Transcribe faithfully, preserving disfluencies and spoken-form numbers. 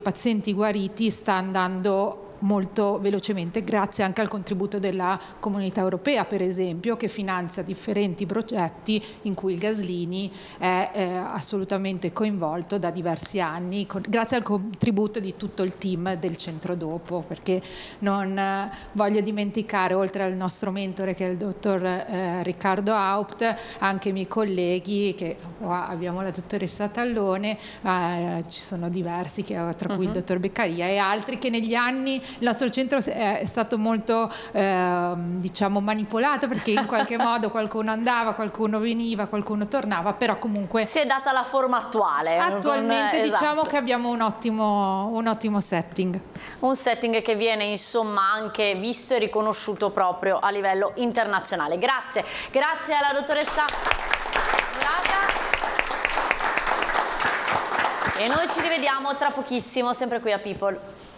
pazienti guariti sta andando molto velocemente, grazie anche al contributo della Comunità Europea, per esempio, che finanzia differenti progetti in cui il Gaslini è eh, assolutamente coinvolto da diversi anni, con, grazie al contributo di tutto il team del Centro Dopo, perché non eh, voglio dimenticare, oltre al nostro mentore che è il dottor eh, Riccardo Haupt, anche i miei colleghi, che qua abbiamo la dottoressa Tallone, eh, ci sono diversi, che, tra cui uh-huh. il dottor Beccaria e altri, che negli anni il nostro centro è stato molto eh, diciamo manipolato, perché in qualche modo qualcuno andava, qualcuno veniva, qualcuno tornava, però comunque si è data la forma attuale. Attualmente con, diciamo esatto. che abbiamo un ottimo, un ottimo setting. Un setting che viene insomma anche visto e riconosciuto proprio a livello internazionale. Grazie, grazie alla dottoressa Braga. E noi ci rivediamo tra pochissimo, sempre qui a People.